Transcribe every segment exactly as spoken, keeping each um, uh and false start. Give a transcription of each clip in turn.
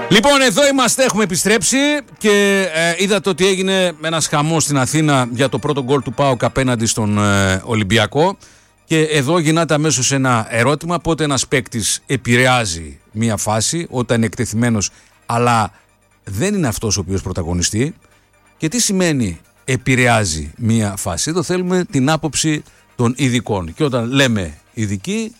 Λοιπόν, εδώ είμαστε, έχουμε επιστρέψει και ε, είδατε ότι έγινε ένας χαμός στην Αθήνα για το πρώτο γκολ του ΠΑΟΚ απέναντι στον ε, Ολυμπιακό. Και εδώ γινάται αμέσως ένα ερώτημα: πότε ένας παίκτης επηρεάζει μία φάση όταν είναι εκτεθειμένος, αλλά δεν είναι αυτός ο οποίος πρωταγωνιστεί, και τι σημαίνει επηρεάζει μία φάση? Εδώ θέλουμε την άποψη των ειδικών. Και όταν λέμε ειδικοί,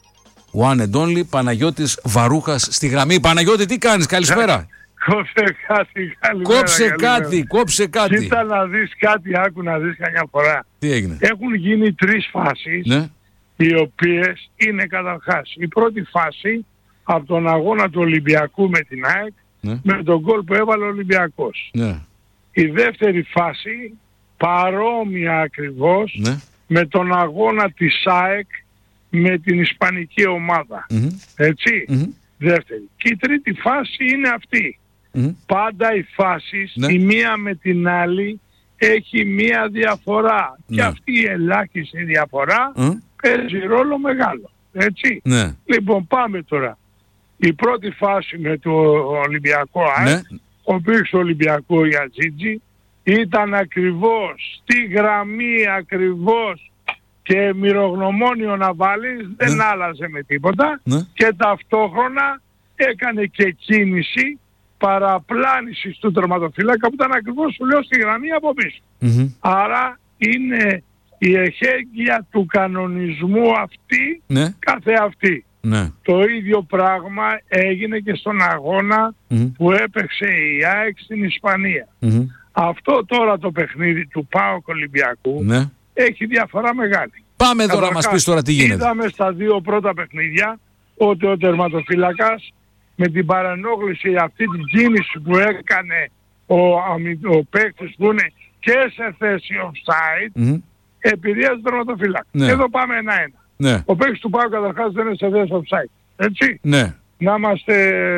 one and only, Παναγιώτης Βαρούχας στη γραμμή. Παναγιώτη, τι κάνεις? Καλησπέρα. Κόψε κάτι, καλημέρα. Κόψε καλημέρα. κάτι, κόψε κάτι. Κοίτα να δεις κάτι, άκου να δεις καμιά φορά. Τι έγινε? Έχουν γίνει τρεις φάσεις, Ναι. οι οποίες είναι καταρχάς. Η πρώτη φάση από τον αγώνα του Ολυμπιακού με την ΑΕΚ, Ναι. με τον γκολ που έβαλε ο Ολυμπιακός. Ναι. Η δεύτερη φάση, παρόμοια ακριβώς, Ναι. με τον αγώνα της ΑΕΚ με την ισπανική ομάδα. Mm-hmm. Έτσι. Mm-hmm. Δεύτερη. Και η τρίτη φάση είναι αυτή. Mm-hmm. Πάντα οι φάσεις, Ναι. η μία με την άλλη, έχει μία διαφορά. Ναι. Και αυτή η ελάχιστη διαφορά Mm-hmm. παίζει ρόλο μεγάλο. Έτσι. Ναι. Λοιπόν, πάμε τώρα. Η πρώτη φάση με το Ολυμπιακό ΑΕΚ, Ναι. ο οποίος Ολυμπιακό η Ατζίτζη, ήταν ακριβώς στη γραμμή, ακριβώς, και μυρογνωμόνιο να βάλεις, δεν Ναι. άλλαζε με τίποτα, Ναι. και ταυτόχρονα έκανε και κίνηση παραπλάνησης του τερματοφύλακα που ήταν ακριβώς, σου λέω, στη γραμμή από πίσω. Mm-hmm. Άρα είναι η εχέγγυα του κανονισμού αυτή, Ναι. καθεαυτή. Ναι. Το ίδιο πράγμα έγινε και στον αγώνα Mm-hmm. που έπαιξε η ΑΕΚ στην Ισπανία. Mm-hmm. Αυτό τώρα το παιχνίδι του ΠΑΟΚ Ολυμπιακού Ναι. έχει διαφορά μεγάλη. Πάμε εδώ να Καταρχάς, μας πεις τώρα τι γίνεται. Είδαμε στα δύο πρώτα παιχνίδια ότι ο τερματοφύλακας με την παρενόχληση, αυτή την κίνηση που έκανε ο, αμυ- ο παίκτης που είναι και σε θέση offside, Mm-hmm. επηρεάζει τον τερματοφύλακα. Ναι. Εδώ πάμε ένα-ένα. Ναι. Ο παίκτης του ΠΑΟΚ καταρχάς δεν είναι σε θέση offside. Έτσι. Ναι. Να είμαστε...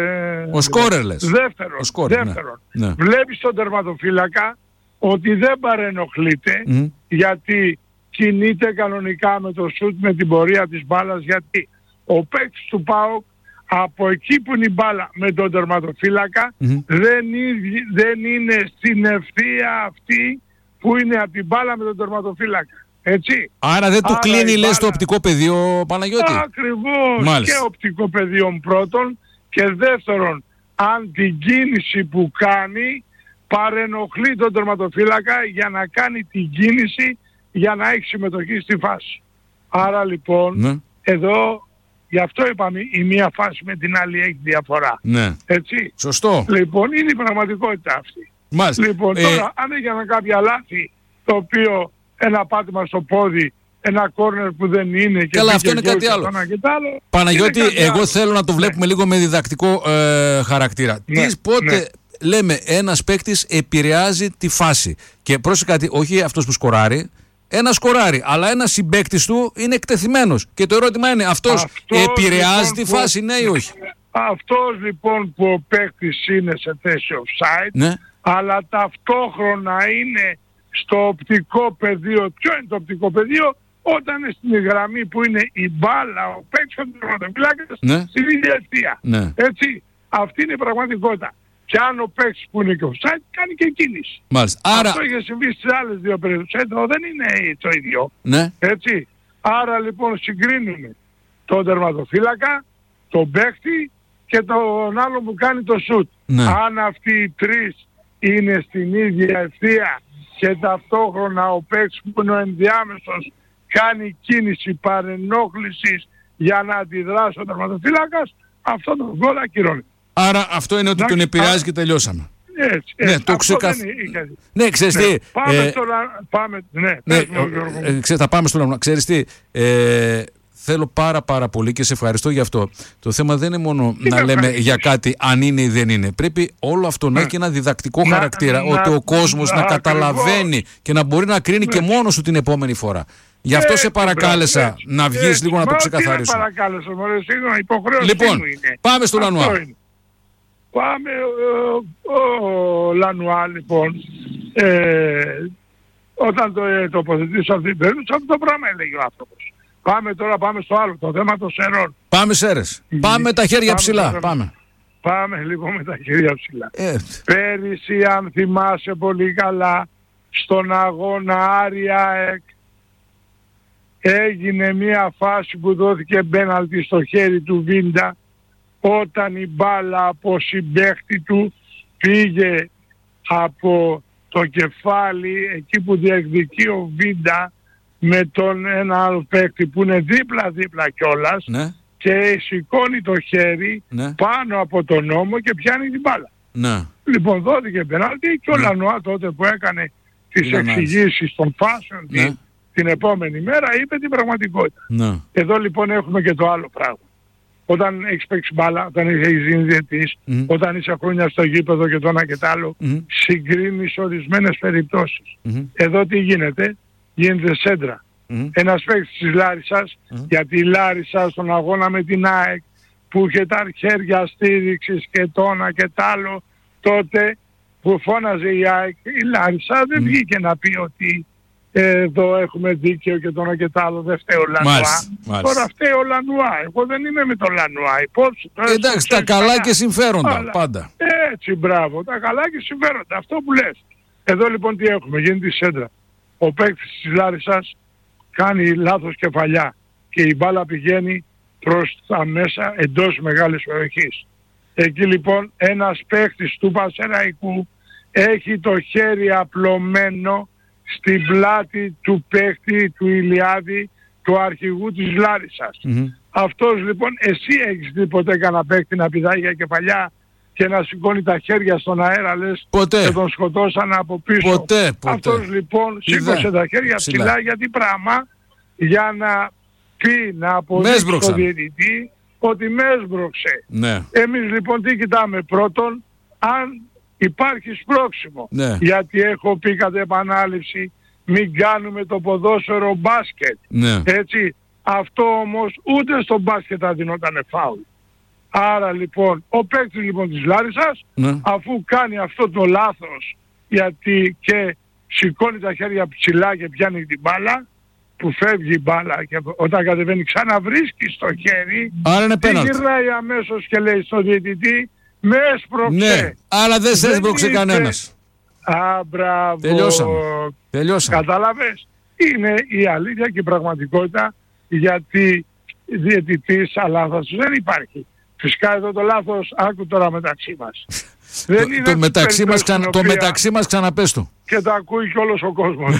Ο σκόρερ λες. Δεύτερον, Ο σκόρερ, δεύτερον. ναι. Ναι. Βλέπεις τον τερματοφύλακα ότι δεν παρενοχλείται, Mm-hmm. γιατί κινείται κανονικά με το σουτ, με την πορεία της μπάλας, γιατί ο παίκτης του ΠΑΟΚ από εκεί που είναι η μπάλα με τον τερματοφύλακα Mm-hmm. δεν, είναι, δεν είναι στην ευθεία αυτή που είναι από την μπάλα με τον τερματοφύλακα. Έτσι. Άρα δεν του Άρα κλείνει, η λες, μπάλα- το οπτικό πεδίο, Παναγιώτη? Ακριβώς. Μάλιστα. Και οπτικό πεδίο πρώτον, και δεύτερον, αν την κίνηση που κάνει παρενοχλεί τον τερματοφύλακα για να κάνει την κίνηση για να έχει συμμετοχή στη φάση. Άρα λοιπόν, Ναι. εδώ, γι' αυτό είπαμε, η μία φάση με την άλλη έχει διαφορά. Ναι. Έτσι. Σωστό. Λοιπόν, είναι η πραγματικότητα αυτή. Μάλιστα. Λοιπόν, Ε, τώρα, αν έγιναν κάποια λάθη, το οποίο ένα πάτημα στο πόδι, ένα κόρνερ που δεν είναι και Καλά, μπήκε αυτό είναι γκολ κάτι και άλλο. το ένα και το άλλο, Παναγιώτη, είναι κάτι εγώ άλλο. θέλω να το βλέπουμε λίγο με διδακτικό ε, χαρακτήρα. Ναι, Τι, πότε ναι. λέμε ένας παίκτης επηρεάζει τη φάση? Και πρόσεχε κάτι, όχι αυτός που σκοράρει, ένα σκοράρει, αλλά ένας συμπαίκτης του είναι εκτεθειμένος. Και το ερώτημα είναι, αυτός, Αυτός, επηρεάζει λοιπόν, τη που- φάση, ναι ή όχι? Αυτός λοιπόν που ο παίκτης είναι σε θέση offside, Ναι. αλλά ταυτόχρονα είναι στο οπτικό πεδίο. Ποιο είναι το οπτικό πεδίο? Όταν είναι στην γραμμή που είναι η μπάλα, ο παίκτης ο τερματοφύλακας, Ναι. στην ίδια ευθεία. Ναι. Έτσι. Αυτή είναι η πραγματικότητα. Και αν ο παίκτης που είναι και offside κάνει και κίνηση. Μάλιστα. Άρα, Αυτό είχε συμβεί στις άλλες δύο περιπτώσεις. Εδώ δεν είναι το ίδιο. ναι. Έτσι. Άρα λοιπόν συγκρίνουμε τον τερματοφύλακα, τον παίκτη και τον άλλο που κάνει το σουτ. Ναι. Αν αυτοί οι τρεις είναι στην ίδια ευθεία και ταυτόχρονα ο παίκτης που είναι ο ενδιάμεσος κάνει κίνηση παρενόχλησης για να αντιδράσει ο τερματοφύλακας, αυτό το γκολ ακυρώνει. Άρα αυτό είναι ότι Εντάξει, τον επηρεάζει α- και τελειώσαμε. Έτσι, Ναι, έτσι. το Αυτό ξεκαθ- δεν είχε- Ναι, ξέρεις Ναι. τι. Πάμε ε, τώρα, πάμε, ναι, Ναι, πες μου, Γιώργο μου. ε, ε, ξέρεις, θα πάμε στον Ξέρεις τι, ε, θέλω πάρα πάρα πολύ και σε ευχαριστώ γι' αυτό. Το θέμα δεν είναι μόνο Τι να με λέμε ευχαριστείς? για κάτι αν είναι ή δεν είναι. Πρέπει όλο αυτό να Ναι. έχει και ένα διδακτικό Να- χαρακτήρα, να- ότι ο κόσμος να ακριβώς. καταλαβαίνει και να μπορεί να κρίνει και μόνος του την επόμενη φορά. Γι' αυτό σε Έτσι, παρακάλεσα μπράβο, έτσι, να βγεις έτσι. λίγο να το Μα τι ξεκαθαρίσουμε. με παρακάλεσα, μωρέ, σίγουρα υποχρέωση Λοιπόν, μου είναι. πάμε στο Αυτό Λανουά. είναι. Πάμε, ε, ο Λανουά λοιπόν, ε, όταν το ε, τοποθετήσω αυτή την περίπτωση, αυτό το πράγμα έλεγε ο άνθρωπος. Πάμε τώρα, πάμε στο άλλο, το θέμα των σερών. Πάμε Σέρες. Πάμε τα χέρια Πάμε ψηλά. στο- Πάμε. Πάμε λοιπόν με τα χέρια ψηλά. Ε. Πέρυσι, αν θυμάσαι πολύ καλά, στον αγώνα Άρια ΑΕΚ έγινε μια φάση που δόθηκε πέναλτι στο χέρι του Βίντα, όταν η μπάλα από συμπαίχτη του πήγε από το κεφάλι εκεί που διεκδικεί ο Βίντα με τον ένα άλλο παίκτη που είναι δίπλα-δίπλα κιόλας, ναι, και σηκώνει το χέρι, ναι, πάνω από τον ώμο και πιάνει την μπάλα. Ναι. Λοιπόν, δόθηκε πέναλτι και ο, ναι, Λανουά τότε που έκανε τις, ναι, εξηγήσεις των φάσεων, ναι, την, την επόμενη μέρα είπε την πραγματικότητα. Ναι. Εδώ λοιπόν έχουμε και το άλλο πράγμα. Όταν έχεις παίξει μπάλα, όταν έχεις γίνει διαιτής, mm. όταν είσαι χρόνια στο γήπεδο και το ένα και το άλλο, mm. συγκρίνεις ορισμένες περιπτώσεις. Mm. Εδώ τι γίνεται? Γίνεται σέντρα. Mm. Ένας παίκτης της Λάρισσας, mm. γιατί η Λάρισσα στον αγώνα με την ΑΕΚ που είχε τα χέρια στήριξης και το ένα και το άλλο, τότε που φώναζε η ΑΕΚ, η Λάρισσα δεν mm. βγήκε να πει ότι εδώ έχουμε δίκαιο και το ένα και το άλλο, δεν φταίει ο Λανουά. Τώρα φταίει ο Λανουά. Εγώ δεν είμαι με τον Λανουά. Υπόψη, εντάξει, τα καλά, καλά και συμφέροντα, αλλά, πάντα. Έτσι, μπράβο, τα καλά και συμφέροντα. Αυτό που λες. Εδώ λοιπόν τι έχουμε? Γίνεται η σέντρα. Ο παίκτης της Λάρισσας κάνει λάθος κεφαλιά και η μπάλα πηγαίνει προς τα μέσα εντός μεγάλης περιοχής. Εκεί λοιπόν ένας παίκτης του Πασεραϊκού έχει το χέρι απλωμένο στην πλάτη του παίκτη του Ηλιάδη, του αρχηγού της Λάρισσας. Mm-hmm. Αυτός λοιπόν, εσύ έχεις δει ποτέ κανένα παίκτη να πηδάει για κεφαλιά και να σηκώνει τα χέρια στον αέρα, λες, ποτέ, και τον σκοτώσαν από πίσω? Ποτέ, ποτέ. Αυτός λοιπόν σήκωσε τα χέρια ψηλά, ψηλά γιατί πράγμα? Για να πει, να αποδείξει στον διαιτητή ότι με έσπρωξε. Ναι. Εμείς λοιπόν τι κοιτάμε? Πρώτον, αν υπάρχει σπρώξιμο. Ναι. Γιατί έχω πει κατά επανάληψη, μην κάνουμε το ποδόσφαιρο μπάσκετ. Ναι. Έτσι. Αυτό όμως ούτε στο μπάσκετ θα δινόταν φάουλ. Άρα λοιπόν, ο παίκτης λοιπόν της Λάρισσας, ναι, αφού κάνει αυτό το λάθος, γιατί και σηκώνει τα χέρια ψηλά και πιάνει την μπάλα, που φεύγει η μπάλα και όταν κατεβαίνει ξαναβρίσκει στο χέρι, και γυρνάει αμέσως και λέει στον διαιτητή, με έσπρωξε. Ναι, αλλά δεν σε έσπρωξε κανένας. Α, μπράβο. Τελειώσαμε. Τελειώσαμε. Κατάλαβες. Είναι η αλήθεια και η πραγματικότητα, γιατί διαιτητής αλάθος δεν υπάρχει. Φυσικά εδώ το λάθος, άκου τώρα μεταξύ μας. δεν το, είναι το, μεταξύ μας, ξανα, το μεταξύ μας ξαναπες το. Και το ακούει και όλος ο κόσμος.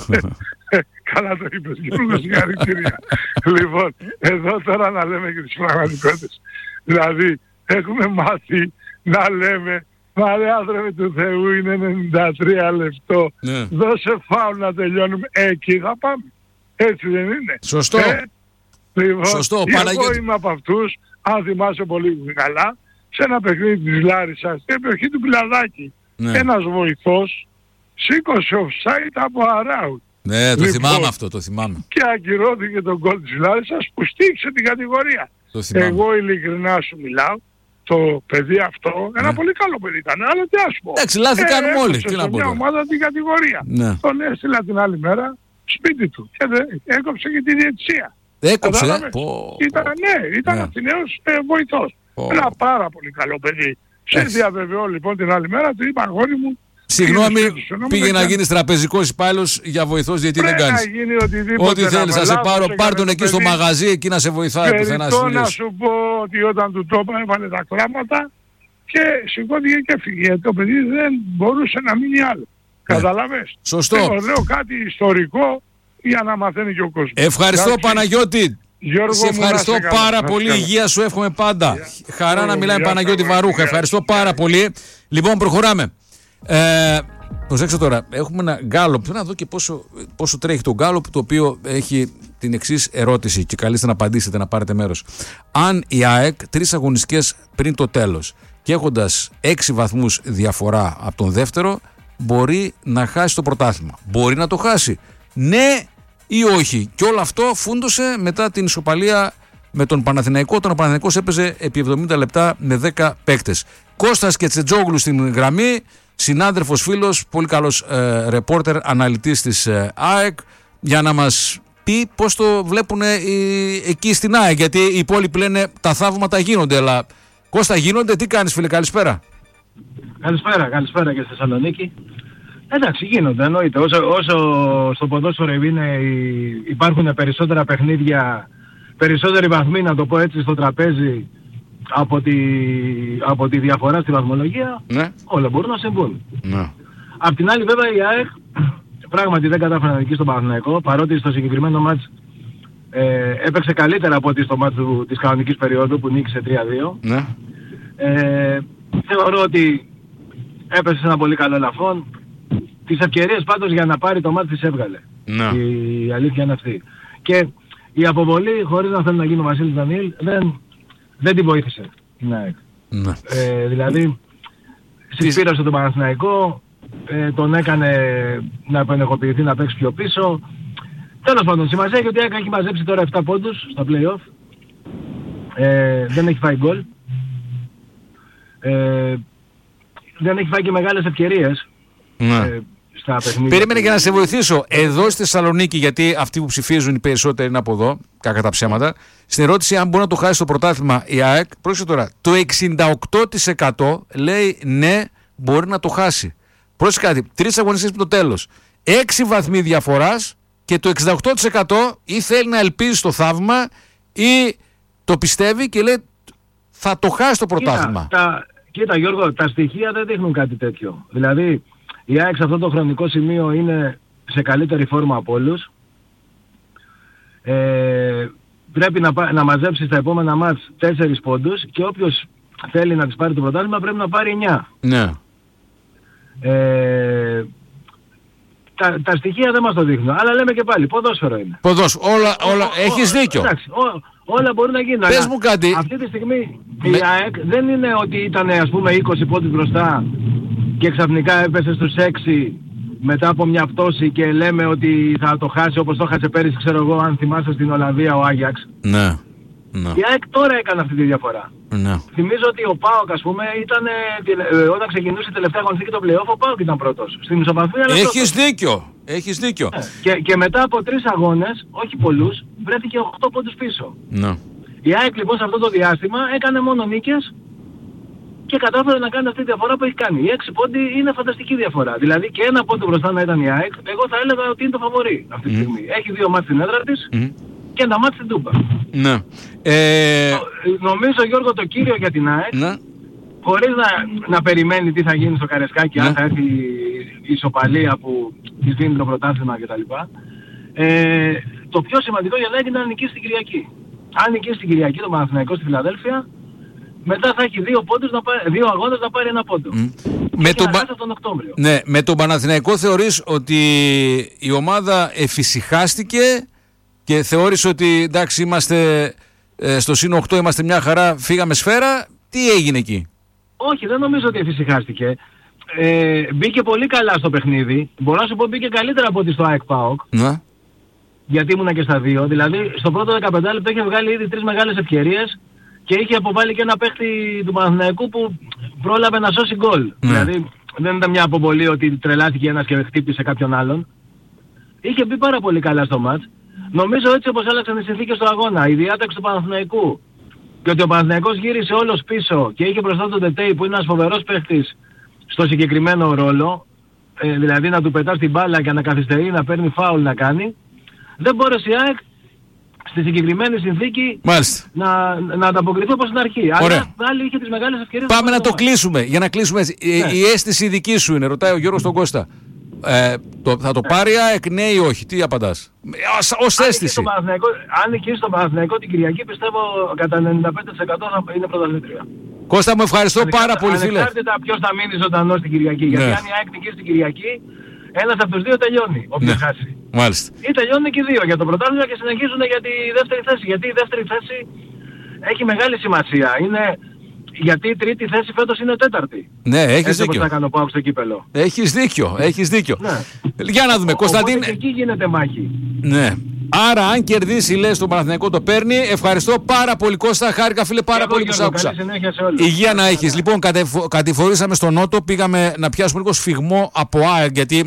Καλά το είπες, Γιώργο, συγχαρητήρια. Λοιπόν, εδώ τώρα να λέμε και τις πραγματικότητες. Δηλαδή, έχουμε μάθει να λέμε, μα ρε άντρε του Θεού, είναι ενενήντα τρία λεπτό, ναι, δώσε φάουλ να τελειώνουμε, εκεί θα πάμε. Έτσι δεν είναι? Σωστό. Ε, λοιπόν, Σωστό. Εγώ Παναγιώτη... είμαι από αυτούς, αν θυμάσαι πολύ καλά, σε ένα παιχνίδι της Λάρισσας, στην περιοχή του Πιλαδάκη, ναι, ένας βοηθός σήκωσε offside από αράουτ. Ναι, το λοιπόν, θυμάμαι αυτό, το θυμάμαι. Και ακυρώθηκε τον γκολ της Λάρισσας που στήξε την κατηγορία. Εγώ ειλικρινά σου μιλάω, το παιδί αυτό, ένα ναι, πολύ καλό παιδί ήταν, αλλά τι ας πω. Εντάξει, λάθη κάνουμε όλοι. Τι να πω. Μια ομάδα την κατηγορία. Ναι. Τον έστειλα την άλλη μέρα σπίτι του και δε, έκοψε και τη διαιτησία. Έκοψε, ε? Πω, ήταν, ναι, ήταν ναι, ευθυναίος ε, βοηθός. Πω. Ένα πάρα πολύ καλό παιδί. Σε διαβεβαιώ λοιπόν την άλλη μέρα, του είπα, αγόρι μου, συγγνώμη, πήγε να γίνεις τραπεζικός υπάλληλος για βοηθός, γιατί δεν κάνεις. Ό,τι θέλεις, θα σε πάρω, πάρ' τον εκεί στο μαγαζί, εκεί να σε βοηθάει πουθενά. Περιττώ να σου πω ότι όταν του το είπα, έβαλε τα κλάματα και σηκώθηκε και έφυγε. Το παιδί δεν μπορούσε να μείνει άλλο. Ναι. Καταλαβες. Σωστό. Εγώ λέω κάτι ιστορικό για να μαθαίνει και ο κόσμος. Ευχαριστώ, Κάτσε. Παναγιώτη. Γιώργο, σε ευχαριστώ πάρα να πολύ. Υγεία σου εύχομαι πάντα. Yeah. Χαρά yeah. να μιλάμε, yeah. Παναγιώτη Βαρούχα. Yeah. Ευχαριστώ yeah. πάρα πολύ. Λοιπόν, προχωράμε. Ε, προσέξτε τώρα, έχουμε ένα γκάλωπ. Θέλω να δω και πόσο, πόσο τρέχει το γκάλωπ, το οποίο έχει την εξής ερώτηση και καλείστε να απαντήσετε, να πάρετε μέρος. Αν η ΑΕΚ τρεις αγωνιστικές πριν το τέλος και έχοντας έξι βαθμούς διαφορά από τον δεύτερο, μπορεί να χάσει το πρωτάθλημα? Μπορεί να το χάσει? Ναι ή όχι? Και όλο αυτό φούντωσε μετά την ισοπαλία με τον Παναθηναϊκό. Τον Παναθηναϊκός έπαιζε επί εβδομήντα λεπτά με δέκα παίκτες. Κώστας Κετσετζόγλου στην γραμμή, συνάδελφος, φίλος, πολύ καλός ε, ρεπόρτερ, αναλυτής της ε, ΑΕΚ, για να μας πει πώς το βλέπουν ε, εκεί στην ΑΕΚ. Γιατί οι υπόλοιποι λένε τα θαύματα γίνονται, αλλά Κώστα, γίνονται, τι κάνεις φίλε, καλησπέρα. Καλησπέρα, καλησπέρα και στη Θεσσαλονίκη. Εντάξει, γίνονται, εννοείται. Όσο, όσο στο ποδόσφαιρο είναι, υπάρχουν περισσότερα παιχνίδια, περισσότεροι βαθμοί, να το πω έτσι, στο τραπέζι από τη, από τη διαφορά στη βαθμολογία, ναι. Όλα μπορούν να συμβούν. Ναι. Απ' την άλλη βέβαια η ΑΕΚ πράγματι δεν κατάφερε να νικήσει τον Παναθηναϊκό, παρότι στο συγκεκριμένο μάτς ε, έπαιξε καλύτερα από ότι στο μάτς του, της κανονικής περίοδου που νίκησε τρία δύο. Ναι. Ε, θεωρώ ότι έπεσε σε ένα πολύ καλό λαφόν. Τις ευκαιρίες πάντως για να πάρει το μάτς τις έβγαλε. Ναι. Η, η αλήθεια είναι αυτή. Και η αποβολή, χωρίς να θέλει να γίνει ο Βασίλης Δανίλ, δεν, δεν την βοήθησε την ΑΕΚ. Ναι. Ε, δηλαδή, συσπήρωσε τον Παναθηναϊκό, ε, τον έκανε να επενεχοποιηθεί να παίξει πιο πίσω. Τέλος πάντων, σημασία έχει ότι η ΑΕΚ έχει μαζέψει τώρα επτά πόντους στα play-off. Ε, δεν έχει φάει γκολ. Ε, δεν έχει φάει και μεγάλες ευκαιρίες. Ναι. Ε, στα Περίμενε για να σε βοηθήσω. Εδώ στη Θεσσαλονίκη, γιατί αυτοί που ψηφίζουν οι περισσότεροι είναι από εδώ, κακά τα ψέματα, στην ερώτηση αν μπορεί να το χάσει το πρωτάθλημα η ΑΕΚ, πρόσεχε τώρα, το εξήντα οκτώ τοις εκατό λέει ναι, μπορεί να το χάσει. Πρόσεχε κάτι, τρεις αγωνιστές από το τέλος. Έξι βαθμοί διαφοράς και το εξήντα οκτώ τοις εκατό ή θέλει να ελπίζει στο θαύμα ή το πιστεύει και λέει θα το χάσει το πρωτάθλημα. Κοίτα, τα, κοίτα Γιώργο, τα στοιχεία δεν δείχνουν κάτι τέτοιο. Δηλαδή, η ΑΕΚ σε αυτό το χρονικό σημείο είναι σε καλύτερη φόρμα από όλους. Ε, πρέπει να, να μαζέψει στα επόμενα μάτς τέσσερις πόντους και όποιος θέλει να της πάρει το πρωτάθλημα πρέπει να πάρει εννιά. Ναι. Ε, τα, τα στοιχεία δεν μας το δείχνουν. Αλλά λέμε και πάλι, ποδόσφαιρο είναι. Ποδόσφαιρο, όλα, όλα, ο, έχεις ο, δίκιο. Εντάξει, ο, όλα μπορεί να γίνουν. Πες μου κάτι. Αυτή τη στιγμή με... η ΑΕΚ δεν είναι ότι ήταν ας πούμε είκοσι πόντους μπροστά και ξαφνικά έπεσε στους έξι μετά από μια πτώση και λέμε ότι θα το χάσει όπως το χάσε πέρυσι, ξέρω εγώ, αν θυμάσαι στην Ολλανδία ο Άγιαξ. Ναι. Ναι. Η ΑΕΚ τώρα έκανε αυτή τη διαφορά. Ναι. Θυμίζω ότι ο ΠΑΟΚ ας πούμε ήταν, ε, όταν ξεκινούσε η τελευταία αγωνιστική το play-off, ο ΠΑΟΚ ήταν πρώτος. Στην ισοπαλία. Έχεις δίκιο. Έχεις δίκιο. Ναι. Και, και μετά από τρεις αγώνες, όχι πολλούς, βρέθηκε οκτώ πόντους πίσω. Ναι. Η ΑΕΚ λοιπόν σε αυτό το διάστημα έκανε μόνο νίκες και κατάφερε να κάνει αυτή τη διαφορά που έχει κάνει. Οι έξι πόντοι είναι φανταστική διαφορά. Δηλαδή και ένα πόντο μπροστά να ήταν η ΑΕΚ, εγώ θα έλεγα ότι είναι το φαβορί αυτή τη στιγμή. Mm. Έχει δύο μάτς στην έδρα της mm. και ένα μάτς στην Τούμπα. Ναι. Ε... Νομίζω Γιώργο το κύριο για την ΑΕΚ, ναι. χωρίς να, να περιμένει τι θα γίνει στο Καρεσκάκι, ναι. αν θα έρθει η ισοπαλία που της δίνει το πρωτάθλημα κτλ. Ε, το πιο σημαντικό για να είναι να νικήσει την Κυριακή. Αν νικήσει την Κυριακή το Παναθηναϊκό στη Φιλαδέλφια, μετά θα έχει δύο, πόντους να πάρει, δύο αγώνες να πάρει ένα πόντο. Mm. Με τον, Πα... τον Οκτώβριο. Ναι, με τον Παναθηναϊκό θεωρείς ότι η ομάδα εφησυχάστηκε και θεώρησε ότι εντάξει είμαστε ε, στο σύν οκτώ, είμαστε μια χαρά, φύγαμε σφαίρα. Τι έγινε εκεί? Όχι, δεν νομίζω ότι εφησυχάστηκε. Ε, μπήκε πολύ καλά στο παιχνίδι. Μπορώ να σου πω μπήκε καλύτερα από ότι στο ΑΕΚ ΠΑΟΚ. Ναι. Γιατί ήμουνα και στα δύο. Δηλαδή στο πρώτο δεκαπέντε λεπτό είχε βγάλει ήδη τρεις μεγάλες ευκαιρίες και είχε αποβάλει και ένα παίχτη του Παναθηναϊκού που πρόλαβε να σώσει γκολ. Ναι. Δηλαδή δεν ήταν μια αποβολή ότι τρελάθηκε ένας και χτύπησε κάποιον άλλον. Είχε μπει πάρα πολύ καλά στο μάτς. Νομίζω έτσι όπως άλλαξαν οι συνθήκες του αγώνα, η διάταξη του Παναθηναϊκού και ότι ο Παναθηναϊκός γύρισε όλος πίσω και είχε μπροστά τον Τετέι που είναι ένας φοβερός παίχτης στο συγκεκριμένο ρόλο, ε, δηλαδή να του πετάς την μπάλα και να καθυστερεί, να παίρνει φάουλ να κάνει, δεν μπόρεσε η ΑΕΚ στη συγκεκριμένη συνθήκη να, να ανταποκριθεί όπως στην αρχή. Ωραία. Αλλά άλλη είχε τις μεγάλες ευκαιρίες. Πάμε να το κλείσουμε. Για να κλείσουμε έτσι. Ναι. Η, η αίσθηση δική σου είναι, ρωτάει ο Γιώργος τον Κώστα. Ε, το, θα το πάρει η ΑΕΚ, ναι ή όχι? Τι απαντάς? Ως, ως αίσθηση. Αν νικήσει τον Παναθηναϊκό την Κυριακή, πιστεύω κατά ενενήντα πέντε τοις εκατό θα είναι πρωταθλήτρια. Κώστα μου, ευχαριστώ Ανεξάρτητα, πάρα πολύ, φίλε. Ανεξάρτητα ποιος θα μείνει ζωντανός την Κυριακή. Γιατί ναι. αν η ΑΕΚ νικήσει την Κυριακή, ένας από τους δύο τελειώνει, όποιος ναι. χάσει. Μάλιστα. Ή τελειώνουν και οι δύο για το πρωτάθλημα και συνεχίζουν για τη δεύτερη θέση. Γιατί η δεύτερη θέση έχει μεγάλη σημασία. Είναι... Γιατί η τρίτη θέση φέτος είναι τέταρτη. Ναι, έχεις έτσι δίκιο. Όπως θα κάνω πάω στο κύπελο. Έχεις δίκιο, έχεις δίκιο. Ναι. Για να δούμε, ο, Κωνσταντίν. Και εκεί γίνεται μάχη. Ναι. Άρα, αν κερδίσει, λες, τον Παναθηναϊκό το παίρνει. Ευχαριστώ πάρα πολύ, Κώστα. Χάρηκα, φίλε, πάρα πολύ που σ' άκουσα. Υγεία να έχεις. Λοιπόν, κατηφορήσαμε στον Νότο, πήγαμε να πιάσουμε λίγο σφιγμό από ΑΕΚ, γιατί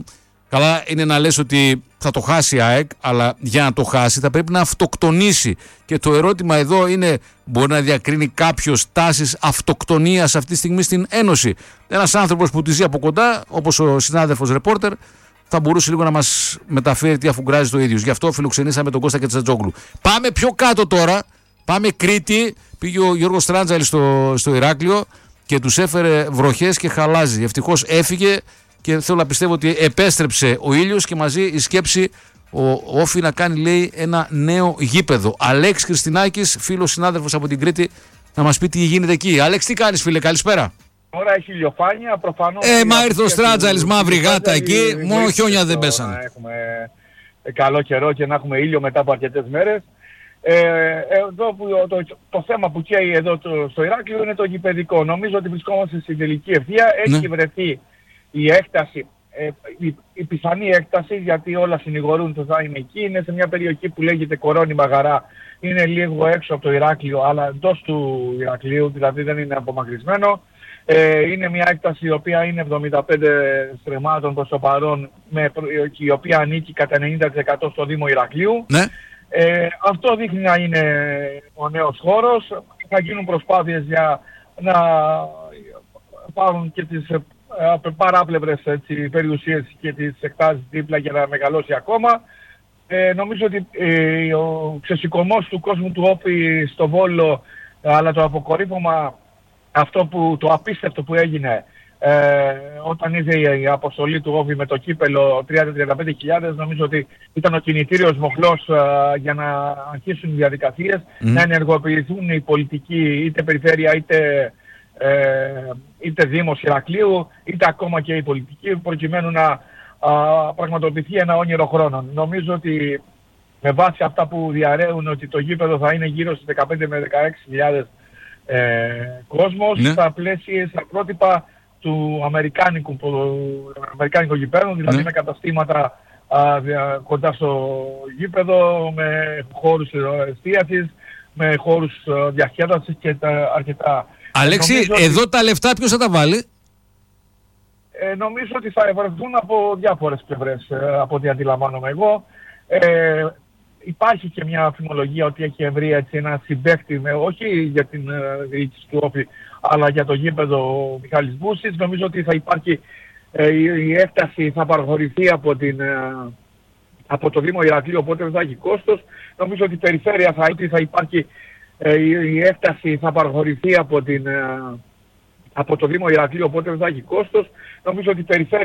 Καλά είναι να λες ότι θα το χάσει η ΑΕΚ, αλλά για να το χάσει θα πρέπει να αυτοκτονήσει. Και το ερώτημα εδώ είναι, μπορεί να διακρίνει κάποιος τάσεις αυτοκτονίας αυτή τη στιγμή στην Ένωση? Ένας άνθρωπος που τη ζει από κοντά, όπως ο συνάδελφος ρεπόρτερ, θα μπορούσε λίγο να μας μεταφέρει τι αφουγκράζει το ίδιος. Γι' αυτό φιλοξενήσαμε τον Κώστα Κετσατζόγλου. Πάμε πιο κάτω τώρα. Πάμε Κρήτη. Πήγε ο Γιώργος Τράντζαλης στο, στο Ηράκλειο και τους έφερε βροχές και χαλάζι. Ευτυχώς έφυγε και θέλω να πιστεύω ότι επέστρεψε ο ήλιος και μαζί η σκέψη ο Όφη να κάνει, λέει, ένα νέο γήπεδο. Αλέξ Χριστινάκης, φίλος συνάδελφος από την Κρήτη, να μας πει τι γίνεται εκεί. Αλέξ, τι κάνεις, φίλε? Καλησπέρα. Τώρα έχει ηλιοφάνεια, προφανώς. Ε, μα ήρθε ο Στράτζαλης, μαύρη γάτα εκεί, μόνο χιόνια δεν πέσανε. Να έχουμε καλό καιρό και να έχουμε ήλιο μετά από αρκετές μέρες. Ε, εδώ που, το, το θέμα που καίει εδώ το, στο Ηράκλειο είναι το γηπεδικό. Νομίζω ότι βρισκόμαστε στην τελική ευθεία. Έχει ναι. βρεθεί η έκταση, ε, η, η πιθανή έκταση, γιατί όλα συνηγορούν ότι θα είναι εκεί. Είναι σε μια περιοχή που λέγεται Κορώνη Μαγαρά. Είναι λίγο έξω από το Ηράκλειο, αλλά εντός του Ηρακλείου, δηλαδή δεν είναι απομακρυσμένο. Ε, είναι μια έκταση η οποία είναι εβδομήντα πέντε στρεμμάτων προς το παρόν, με, και η οποία ανήκει κατά ενενήντα τοις εκατό στο Δήμο Ηρακλείου. Ναι. Ε, αυτό δείχνει να είναι ο νέος χώρος. Θα γίνουν προσπάθειες για να πάρουν και τις ε, παράπλευρες έτσι, περιουσίες και τις εκτάσεις δίπλα για να μεγαλώσει ακόμα. Ε, νομίζω ότι ε, ο ξεσηκωμός του κόσμου του Όφη στο Βόλο, αλλά το αποκορύφωμα, αυτό που, το απίστευτο που έγινε ε, όταν είδε η αποστολή του Όφη με το κύπελο τριάντα με τριάντα πέντε χιλιάδες, νομίζω ότι ήταν ο κινητήριος μοχλός ε, για να αρχίσουν οι διαδικασίες, mm. να ενεργοποιηθούν οι πολιτικοί, είτε περιφέρεια είτε, ε, είτε Δήμος Ηρακλείου, είτε ακόμα και οι πολιτικοί, προκειμένου να α, πραγματοποιηθεί ένα όνειρο χρόνων. Νομίζω ότι με βάση αυτά που διαρρέουν ότι το γήπεδο θα είναι γύρω στις δεκαπέντε με δεκαέξι χιλιάδες Ε, κόσμος, ναι. στα πλαίσια, στα πρότυπα του αμερικάνικου, αμερικάνικου γηπέδου, δηλαδή ναι. με καταστήματα α, δια, κοντά στο γήπεδο, με χώρους εστίασης, με χώρους διαχέτασης και τα αρκετά. Αλέξη, νομίζω εδώ ότι, τα λεφτά ποιος θα τα βάλει? Ε, νομίζω ότι θα ευρεθούν από διάφορες πλευρές, ε, από ό,τι αντιλαμβάνομαι εγώ. Ε, Υπάρχει και μια φημολογία ότι έχει ευρεί έτσι ένα συμπαίκτη, όχι για την uh, διοίκηση του Όφη, αλλά για το γήπεδο Μιχάλης Μπούσης. Νομίζω ότι θα υπάρχει, ε, η, η έκταση θα παραχωρηθεί από, την, ε, από το Δήμο Ηρακλείου, οπότε δεν θα έχει κόστος. Νομίζω ότι η περιφέρεια θα, θα υπάρχει, ε, η, η έκταση θα παραχωρηθεί από, την, ε, από το Δήμο Ηρακλείου, οπότε δεν θα έχει κόστος. Νομίζω ότι η περιφέρεια